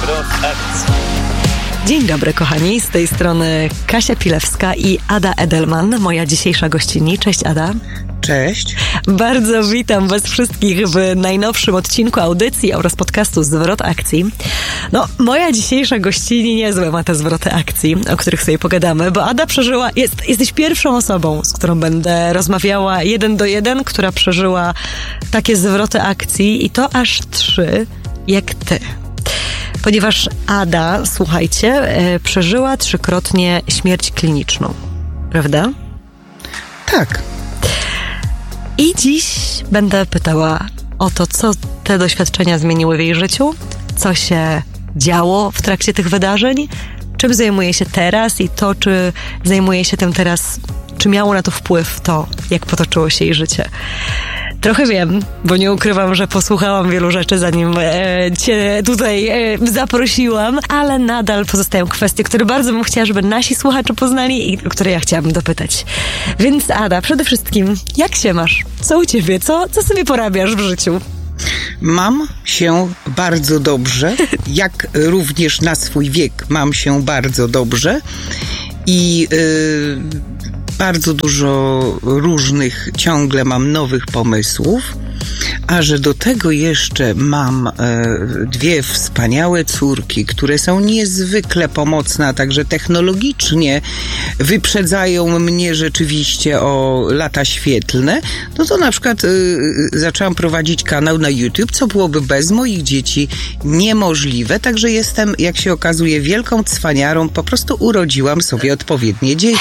Zwrot akcji. Dzień dobry kochani, z tej strony Kasia Pilewska i Ada Edelman, moja dzisiejsza gościni. Cześć Ada. Cześć. Bardzo witam was wszystkich w najnowszym odcinku audycji oraz podcastu Zwrot akcji. No, moja dzisiejsza gościni niezłe ma te zwroty akcji, o których sobie pogadamy, bo Ada przeżyła, jesteś pierwszą osobą, z którą będę rozmawiała 1 do 1, która przeżyła takie zwroty akcji i to aż 3 jak ty. Ponieważ Ada, słuchajcie, przeżyła 3-krotnie śmierć kliniczną, prawda? Tak. I dziś będę pytała o to, co te doświadczenia zmieniły w jej życiu, co się działo w trakcie tych wydarzeń, czym zajmuje się teraz i to, czy zajmuje się tym teraz, czy miało na to wpływ to, jak potoczyło się jej życie. Trochę wiem, bo nie ukrywam, że posłuchałam wielu rzeczy, zanim cię tutaj zaprosiłam, ale nadal pozostają kwestie, które bardzo bym chciała, żeby nasi słuchacze poznali i o które ja chciałabym dopytać. Więc Ada, przede wszystkim, jak się masz? Co u ciebie? Co sobie porabiasz w życiu? Mam się bardzo dobrze, jak również na swój wiek mam się bardzo dobrze i bardzo dużo różnych, ciągle mam nowych pomysłów, a że do tego jeszcze mam 2 wspaniałe córki, które są niezwykle pomocne, a także technologicznie wyprzedzają mnie rzeczywiście o lata świetlne, no to na przykład zaczęłam prowadzić kanał na YouTube, co byłoby bez moich dzieci niemożliwe, także jestem, jak się okazuje, wielką cwaniarą, po prostu urodziłam sobie odpowiednie dzieci.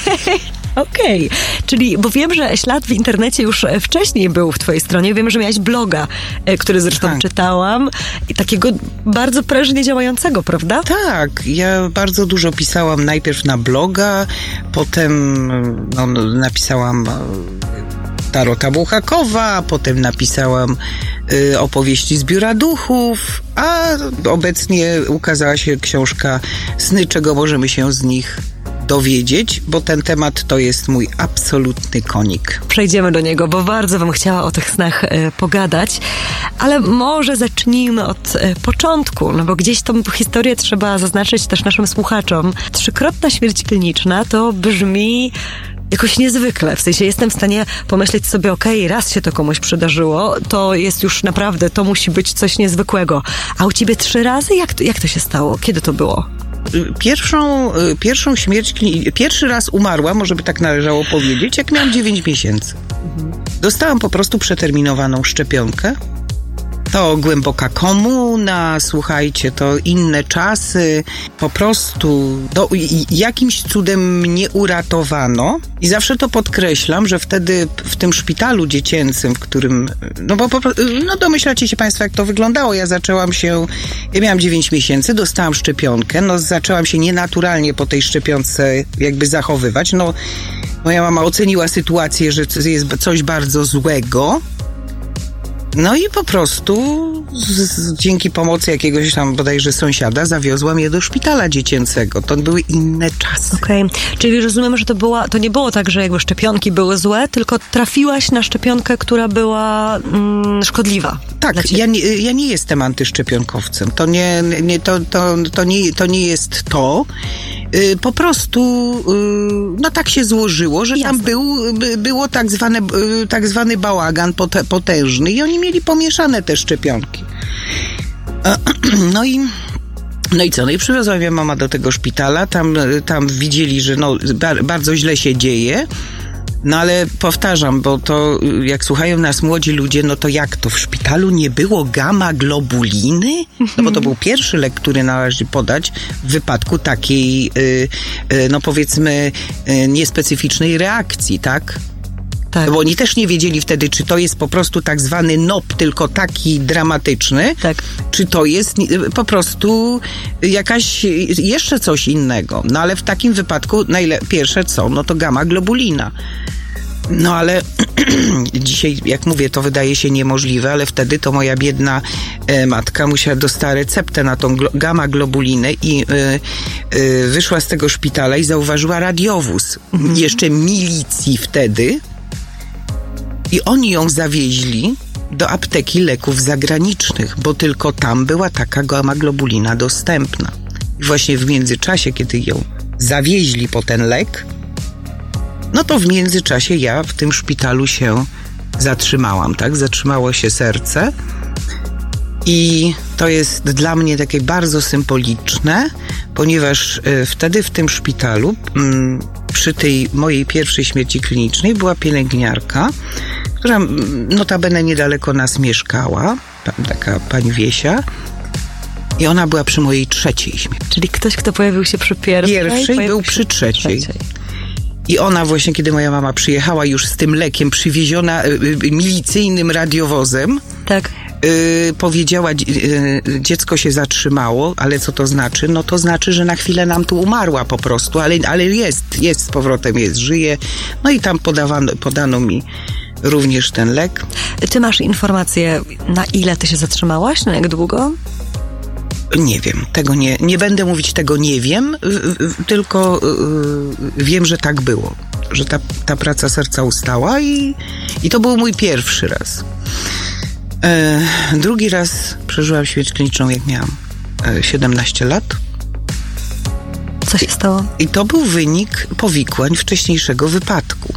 Okej, czyli, bo wiem, że ślad w internecie już wcześniej był w twojej stronie. Wiem, że miałaś bloga, który zresztą czytałam i takiego bardzo prężnie działającego, prawda? Tak, ja bardzo dużo pisałam najpierw na bloga, potem napisałam Tarota Buchakowa, potem napisałam opowieści z Biura Duchów, a obecnie ukazała się książka Sny, czego możemy się z nich dowiedzieć, bo ten temat to jest mój absolutny konik. Przejdziemy do niego, bo bardzo bym chciała o tych snach pogadać, ale może zacznijmy od początku, no bo gdzieś tą historię trzeba zaznaczyć też naszym słuchaczom. 3-krotna śmierć kliniczna to brzmi jakoś niezwykle, w sensie jestem w stanie pomyśleć sobie, okej, raz się to komuś przydarzyło, to jest już naprawdę, to musi być coś niezwykłego. A u ciebie 3 razy? Jak to się stało? Kiedy to było? Pierwszą śmierć, pierwszy raz umarłam, może by tak należało powiedzieć, jak miałam 9 miesięcy. Dostałam po prostu przeterminowaną szczepionkę. To głęboka komuna, słuchajcie, to inne czasy. Po prostu jakimś cudem mnie uratowano. I zawsze to podkreślam, że wtedy w tym szpitalu dziecięcym, w którym, domyślacie się państwo, jak to wyglądało. Ja miałam 9 miesięcy, dostałam szczepionkę, zaczęłam się nienaturalnie po tej szczepionce jakby zachowywać. Moja mama oceniła sytuację, że jest coś bardzo złego. No i po prostu dzięki pomocy jakiegoś tam bodajże sąsiada zawiozła mnie do szpitala dziecięcego. To były inne czasy. Okej. Czyli rozumiem, że to nie było tak, że jakby szczepionki były złe, tylko trafiłaś na szczepionkę, która była szkodliwa. Tak, ja nie jestem antyszczepionkowcem. To nie jest to. Po prostu tak się złożyło, że tam było tak zwany bałagan potężny i oni mieli pomieszane te szczepionki. No i co? No i przywiozła mnie mama do tego szpitala, tam widzieli, że bardzo źle się dzieje. No ale powtarzam, bo to jak słuchają nas młodzi ludzie, no to jak to w szpitalu nie było gamma-globuliny? No bo to był pierwszy lek, który należy podać w wypadku takiej, powiedzmy, niespecyficznej reakcji, tak? Tak. Bo oni też nie wiedzieli wtedy, czy to jest po prostu tak zwany NOP, tylko taki dramatyczny, tak, czy to jest po prostu jakaś jeszcze coś innego. No ale w takim wypadku pierwsze co? No to gamma-globulina. No ale dzisiaj, jak mówię, to wydaje się niemożliwe, ale wtedy to moja biedna matka musiała dostać receptę na tą gamma-globulinę i wyszła z tego szpitala i zauważyła radiowóz. Jeszcze milicji wtedy. I oni ją zawieźli do apteki leków zagranicznych, bo tylko tam była taka gamma-globulina dostępna. I właśnie w międzyczasie, kiedy ją zawieźli po ten lek, no to w międzyczasie ja w tym szpitalu się zatrzymałam, tak? Zatrzymało się serce i to jest dla mnie takie bardzo symboliczne, ponieważ wtedy w tym szpitalu przy tej mojej pierwszej śmierci klinicznej była pielęgniarka, która notabene niedaleko nas mieszkała, taka pani Wiesia, i ona była przy mojej trzeciej śmierci. Czyli ktoś, kto pojawił się przy pierwszej był przy trzeciej. I ona właśnie, kiedy moja mama przyjechała już z tym lekiem, przywieziona milicyjnym radiowozem, tak. Powiedziała, dziecko się zatrzymało, ale co to znaczy? No to znaczy, że na chwilę nam tu umarła po prostu, ale jest z powrotem, żyje. No i tam podano mi również ten lek. Czy masz informację, na ile ty się zatrzymałaś? Na jak długo? Nie wiem, tego nie będę mówić, tego nie wiem, tylko wiem, że tak było, że ta praca serca ustała i to był mój pierwszy raz. Drugi raz przeżyłam śmierć kliniczną, jak miałam 17 lat. Co się stało? I to był wynik powikłań wcześniejszego wypadku.